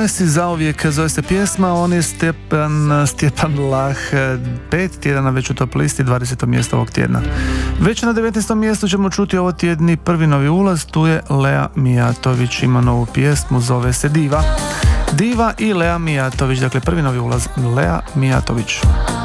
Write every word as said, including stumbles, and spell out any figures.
Moje si zauvijek zove se pjesma, on je Stjepan, Stjepan Lah, pet tjedana već u top listi, dvadeseto mjesto ovog tjedna. Već na devetnaestom mjestu ćemo čuti ovo tjedni prvi novi ulaz, tu je Lea Mijatović, ima novu pjesmu, zove se Diva. Diva i Lea Mijatović, dakle prvi novi ulaz, Lea Mijatović.